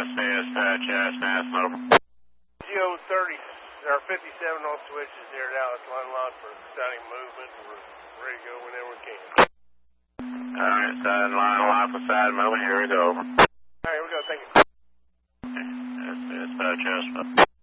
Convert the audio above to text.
Chestnut, over. Geo 30 or 57 on switches here at Alice Line Lot for starting movement. We're ready to go whenever we can. Alright, side line lock for side movement, here we go. Alright, here we go, thank you. Chestnut.